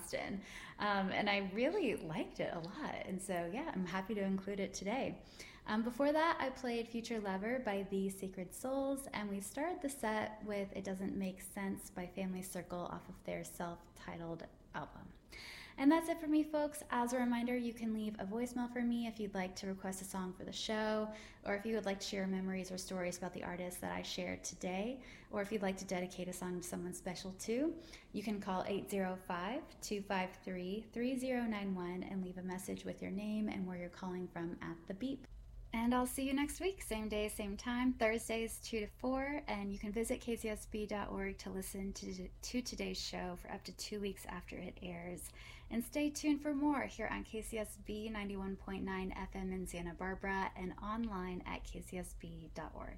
Austin. And I really liked it a lot. And so, yeah, I'm happy to include it today. Before that, I played Future Lover by The Sacred Souls, and we started the set with It Doesn't Make Sense by Family Circle off of their self-titled album. And that's it for me, folks. As a reminder, you can leave a voicemail for me if you'd like to request a song for the show, or if you would like to share memories or stories about the artists that I shared today, or if you'd like to dedicate a song to someone special too. You can call 805-253-3091 and leave a message with your name and where you're calling from at the beep. And I'll see you next week, same day, same time, Thursdays 2 to 4, and you can visit kcsb.org to listen to today's show for up to 2 weeks after it airs. And stay tuned for more here on KCSB 91.9 FM in Santa Barbara and online at kcsb.org.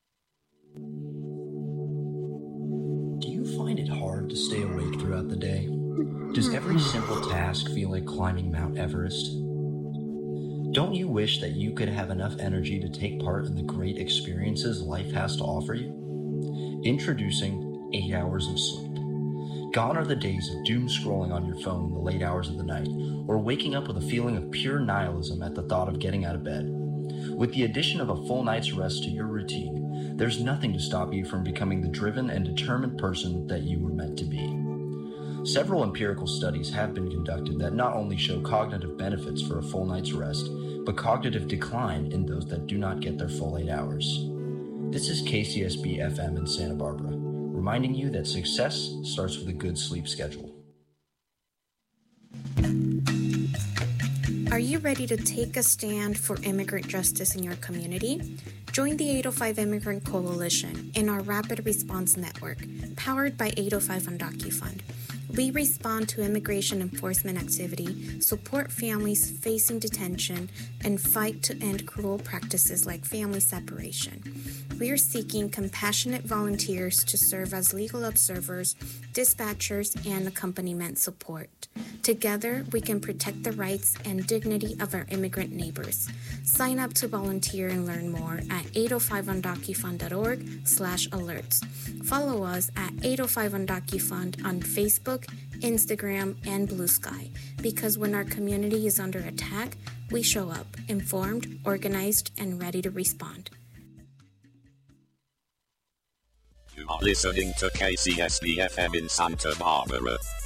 Do you find it hard to stay awake throughout the day? Does every simple task feel like climbing Mount Everest? Don't you wish that you could have enough energy to take part in the great experiences life has to offer you? Introducing 8 Hours of Sleep. Gone are the days of doom scrolling on your phone in the late hours of the night, or waking up with a feeling of pure nihilism at the thought of getting out of bed. With the addition of a full night's rest to your routine, there's nothing to stop you from becoming the driven and determined person that you were meant to be. Several empirical studies have been conducted that not only show cognitive benefits for a full night's rest, but cognitive decline in those that do not get their full 8 hours. This is KCSB FM in Santa Barbara, reminding you that success starts with a good sleep schedule. Are you ready to take a stand for immigrant justice in your community? Join the 805 Immigrant Coalition in our Rapid Response Network, powered by 805 on DocuFund. We respond to immigration enforcement activity, support families facing detention, and fight to end cruel practices like family separation. We are seeking compassionate volunteers to serve as legal observers, dispatchers, and accompaniment support. Together, we can protect the rights and dignity of our immigrant neighbors. Sign up to volunteer and learn more at 805ondocufund.org/alerts. Follow us at 805 on DocuFund on Facebook, Instagram, and Blue Sky, because when our community is under attack, we show up, informed, organized, and ready to respond. You are listening to KCSB FM in Santa Barbara.